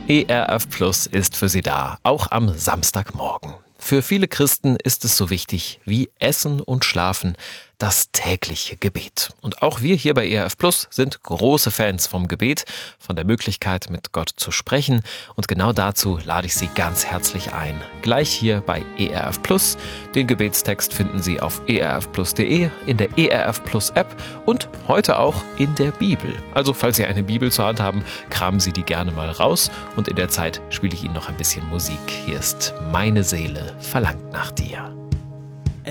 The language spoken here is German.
ERF Plus ist für Sie da, auch am Samstagmorgen. Für viele Christen ist es so wichtig wie Essen und Schlafen, das tägliche Gebet. Und auch wir hier bei ERF Plus sind große Fans vom Gebet, von der Möglichkeit, mit Gott zu sprechen. Und genau dazu lade ich Sie ganz herzlich ein. Gleich hier bei ERF Plus. Den Gebetstext finden Sie auf erfplus.de, in der ERF Plus App und heute auch in der Bibel. Also falls Sie eine Bibel zur Hand haben, kramen Sie die gerne mal raus. Und in der Zeit spiele ich Ihnen noch ein bisschen Musik. Hier ist Meine Seele verlangt nach dir.